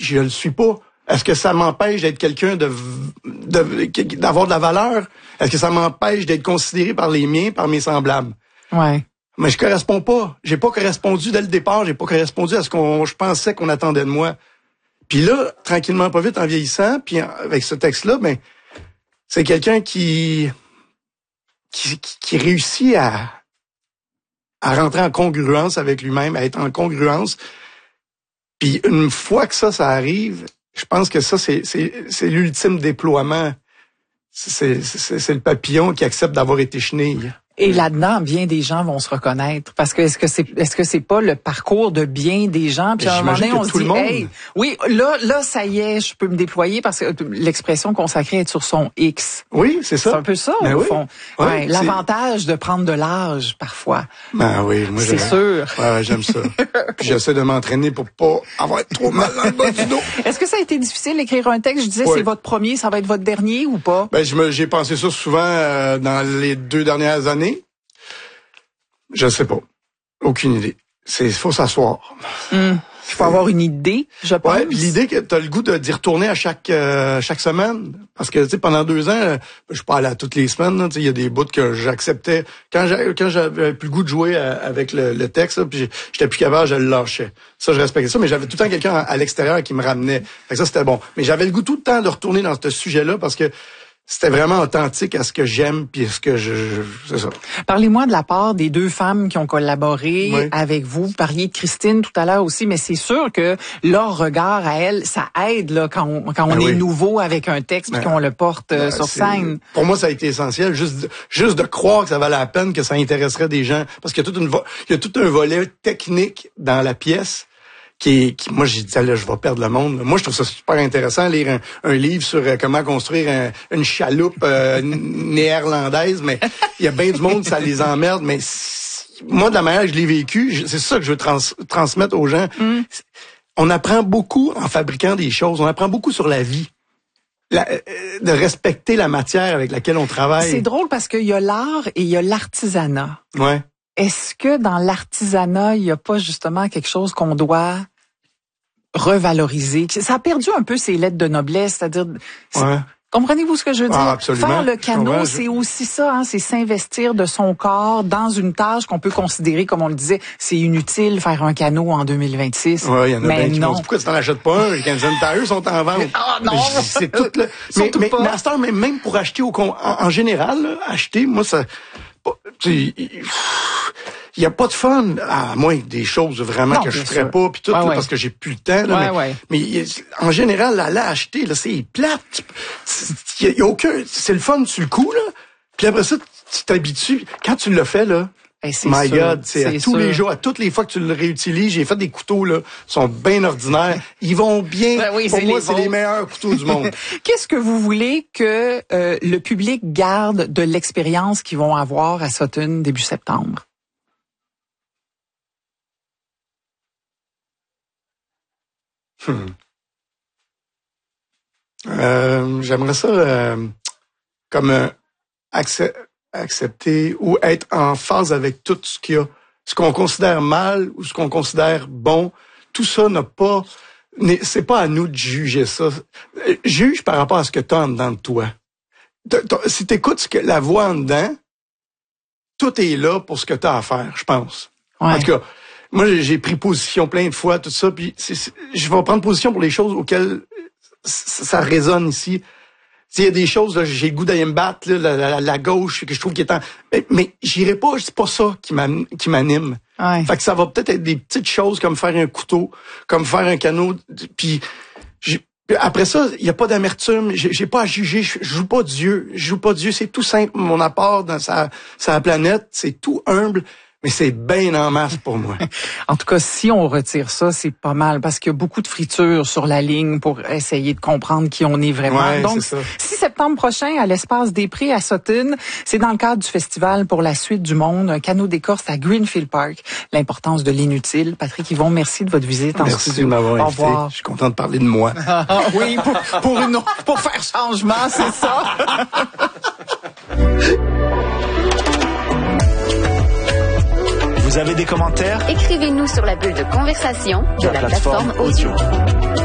je le suis pas. Est-ce que ça m'empêche d'être quelqu'un d'avoir de la valeur? Est-ce que ça m'empêche d'être considéré par les miens, par mes semblables? Ouais. Mais je corresponds pas. J'ai pas correspondu dès le départ. J'ai pas correspondu à ce je pensais qu'on attendait de moi. Puis là, tranquillement, pas vite, en vieillissant, puis avec ce texte-là, ben, c'est quelqu'un qui réussit à rentrer en congruence avec lui-même, à être en congruence. Puis une fois que ça arrive, je pense que ça, c'est l'ultime déploiement. C'est le papillon qui accepte d'avoir été chenille. Et là-dedans, bien des gens vont se reconnaître. Parce que est-ce que c'est pas le parcours de bien des gens? Puis à un moment donné, on se dit, hey, oui, là, ça y est, je peux me déployer parce que l'expression consacrée est sur son X. Oui, c'est ça. C'est un peu ça, au fond. Ouais, l'avantage de prendre de l'âge, parfois. Ben oui, moi, c'est sûr. Ouais, j'aime ça. Puis j'essaie de m'entraîner pour pas avoir trop mal dans le bas du dos. Est-ce que ça a été difficile d'écrire un texte? Je disais, c'est votre premier, ça va être votre dernier ou pas? Ben, j'ai pensé ça souvent dans les 2 dernières années. Je sais pas. Aucune idée. Faut s'asseoir. Il faut avoir une idée, je pense. Ouais, puis l'idée que t'as le goût d'y retourner à chaque semaine. Parce que, tu sais, pendant 2 ans, je suis pas allé à toutes les semaines, tu sais, il y a des bouts que j'acceptais. Quand j'avais plus le goût de jouer avec le texte, puis j'étais plus capable, je le lâchais. Ça, je respectais ça, mais j'avais tout le temps quelqu'un à l'extérieur qui me ramenait. Fait que ça, c'était bon. Mais j'avais le goût tout le temps de retourner dans ce sujet-là parce que c'était vraiment authentique à ce que j'aime puis ce que c'est ça. Parlez-moi de la part des 2 femmes qui ont collaboré avec vous. Vous parliez de Christine tout à l'heure aussi, mais c'est sûr que leur regard à elle, ça aide là quand on est nouveau avec un texte puis qu'on le porte sur scène. Pour moi, ça a été essentiel, juste de croire que ça valait la peine, que ça intéresserait des gens, parce qu'il y a tout un volet technique dans la pièce. Moi, j'ai dit, là, je vais perdre le monde. Moi, je trouve ça super intéressant, lire un livre sur comment construire une chaloupe néerlandaise, mais il y a bien du monde, ça les emmerde, mais moi, de la manière que je l'ai vécu, c'est ça que je veux transmettre aux gens. On apprend beaucoup en fabriquant des choses, on apprend beaucoup sur la vie. De respecter la matière avec laquelle on travaille. C'est drôle parce qu'il y a l'art et il y a l'artisanat. Ouais. Est-ce que dans l'artisanat, il n'y a pas justement quelque chose qu'on doit revaloriser? Ça a perdu un peu ses lettres de noblesse, c'est-à-dire... Comprenez-vous ce que je veux dire? Absolument. Faire le canot, c'est aussi ça, hein, c'est s'investir de son corps dans une tâche qu'on peut considérer, comme on le disait, c'est inutile faire un canot en 2026. Ouais, il y en a mais bien qui pensent, pourquoi tu t'en achètes pas un? Les Canadian Tire sont en vente. Ah non! C'est tout mais à ce temps, même pour acheter en général, là, acheter, moi, ça... Il y a pas de fun, à moins des choses vraiment que je ferais pas, puis tout, là, parce que j'ai plus le temps. Là, mais en général, aller acheter, là, c'est plate. Il y a aucun... C'est le fun sur le coup, là. Puis après ça, tu t'habitues. Quand tu le fais, là, my God, c'est à tous les jours, à toutes les fois que tu le réutilises. J'ai fait des couteaux, là, sont bien ordinaires. Ils vont bien. Pour moi, c'est les meilleurs couteaux du monde. Qu'est-ce que vous voulez que le public garde de l'expérience qu'ils vont avoir à Sutton début septembre? J'aimerais ça comme accepter ou être en phase avec tout ce qu'il y a, ce qu'on considère mal ou ce qu'on considère bon. Tout ça c'est pas à nous de juger ça. Juge par rapport à ce que tu as en dedans de toi. Si tu écoutes la voix en dedans, tout est là pour ce que tu as à faire, je pense. En tout cas, moi, j'ai pris position plein de fois, tout ça, puis je vais prendre position pour les choses auxquelles ça résonne ici. Il y a des choses, là, j'ai le goût d'aller me battre, là, la gauche, que je trouve qui est mais j'irai pas, c'est pas ça qui m'anime. Fait que ça va peut-être être des petites choses comme faire un couteau, comme faire un canot, puis après ça, il y a pas d'amertume, j'ai pas à juger, je joue pas Dieu, c'est tout simple, mon apport dans sa planète, c'est tout humble. Mais c'est bien en masse pour moi. En tout cas, si on retire ça, c'est pas mal parce qu'il y a beaucoup de fritures sur la ligne pour essayer de comprendre qui on est vraiment. Ouais, donc, 6 septembre prochain, à l'Espace des Prés à Sutton, c'est dans le cadre du Festival pour la suite du monde, un canot d'écorce à Greenfield Park. L'importance de l'inutile. Patrick Yvon, merci de votre visite en studio. Merci de m'avoir invité. Je suis content de parler de moi. Oui, pour faire changement, c'est ça. Vous avez des commentaires? Écrivez-nous sur la bulle de conversation de la plateforme audio.